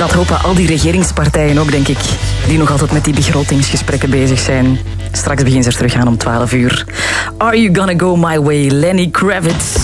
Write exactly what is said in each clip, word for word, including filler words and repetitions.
Dat hopen al die regeringspartijen ook, denk ik, die nog altijd met die begrotingsgesprekken bezig zijn. Straks beginnen ze er terug aan om twaalf uur. Are You Gonna Go My Way, Lenny Kravitz.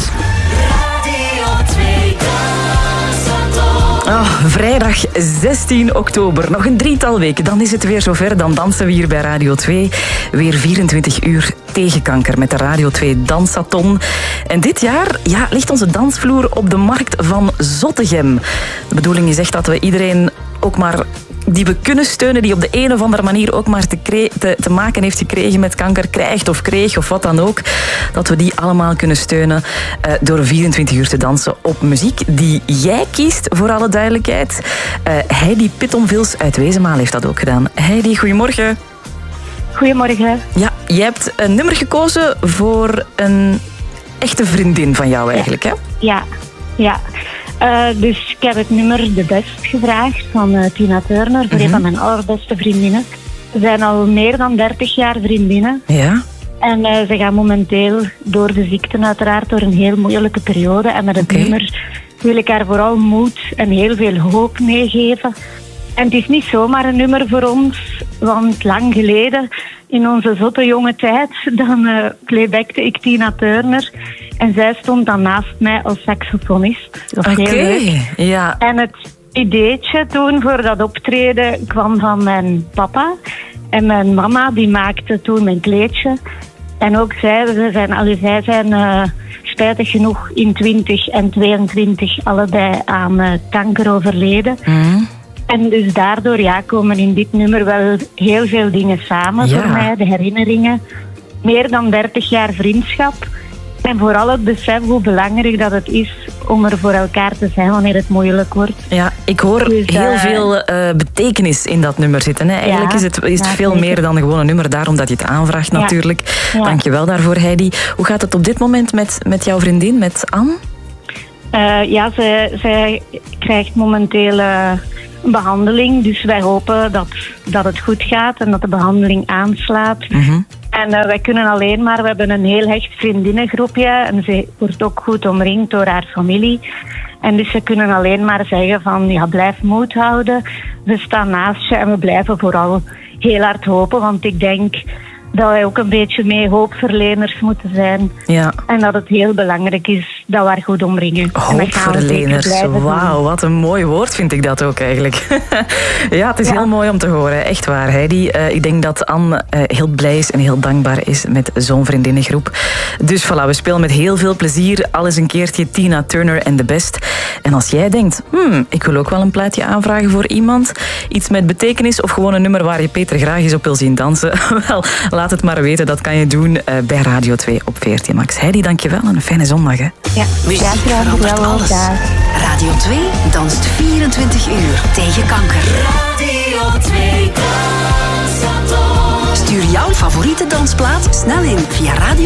Oh, vrijdag zestien oktober, nog een drietal weken. Dan is het weer zover, dan dansen we hier bij Radio twee. Weer vierentwintig uur tegen kanker met de Radio twee Dansathon. En dit jaar ja, ligt onze dansvloer op de markt van Zottegem. De bedoeling is echt dat we iedereen ook maar die we kunnen steunen, die op de een of andere manier ook maar te, kre- te, te maken heeft gekregen met kanker, krijgt of kreeg of wat dan ook, dat we die allemaal kunnen steunen uh, door vierentwintig uur te dansen op muziek die jij kiest, voor alle duidelijkheid. Uh, Heidi Pittonvils uit Wezenmaal heeft dat ook gedaan. Heidi, goedemorgen. Goedemorgen. Ja, jij hebt een nummer gekozen voor een echte vriendin van jou eigenlijk, hè? Ja, ja. Uh, dus ik heb het nummer De Best gevraagd van uh, Tina Turner, voor mm-hmm. een van mijn allerbeste vriendinnen. We zijn al meer dan dertig jaar vriendinnen. Ja. En uh, ze gaan momenteel door de ziekte uiteraard door een heel moeilijke periode. En met het okay. nummer wil ik haar vooral moed en heel veel hoop meegeven. En het is niet zomaar een nummer voor ons, want lang geleden, in onze zotte jonge tijd, dan uh, playbackte ik Tina Turner. En zij stond dan naast mij als saxofonist. Oké, okay, ja. En het ideetje toen voor dat optreden kwam van mijn papa. En mijn mama, die maakte toen mijn kleedje. En ook zij, ze zijn, allee, zij zijn uh, spijtig genoeg in twintig en tweeëntwintig allebei aan uh, kanker overleden. Mm. En dus daardoor ja, komen in dit nummer wel heel veel dingen samen ja. voor mij. De herinneringen, meer dan dertig jaar vriendschap. En vooral het besef hoe belangrijk dat het is om er voor elkaar te zijn wanneer het moeilijk wordt. Ja, ik hoor dus, heel uh, veel uh, betekenis in dat nummer zitten. Hè. Eigenlijk ja, is het, is het ja, veel zeker. meer dan gewoon een nummer, daarom dat je het aanvraagt ja. natuurlijk. Ja. Dank je wel daarvoor, Heidi. Hoe gaat het op dit moment met, met jouw vriendin, met Anne? Uh, ja, zij, zij krijgt momenteel uh, een behandeling. Dus wij hopen dat, dat het goed gaat en dat de behandeling aanslaat. Mm-hmm. En uh, wij kunnen alleen maar, we hebben een heel hecht vriendinnengroepje en ze wordt ook goed omringd door haar familie. En dus ze kunnen alleen maar zeggen van, ja, blijf moed houden. We staan naast je en we blijven vooral heel hard hopen, want ik denk dat wij ook een beetje mee hoopverleners moeten zijn. Ja. En dat het heel belangrijk is dat we haar goed omringen. Hoopverleners, wauw, wat een mooi woord vind ik dat ook eigenlijk. Ja, het is ja. heel mooi om te horen, echt waar, Heidi. Uh, ik denk dat Anne uh, heel blij is en heel dankbaar is met zo'n vriendinnengroep. Dus voilà, we spelen met heel veel plezier al eens een keertje Tina Turner en The Best. En als jij denkt, hmm, ik wil ook wel een plaatje aanvragen voor iemand, iets met betekenis of gewoon een nummer waar je Peter graag eens op wil zien dansen, wel, laat het maar weten, dat kan je doen uh, bij Radio twee op veertien Max. Heidi, dankjewel en een fijne zondag. Hè. Ja, muziek verandert alles. Radio twee danst vierentwintig uur tegen kanker. Radio twee Dansathon. Stuur jouw favoriete dansplaat snel in via radio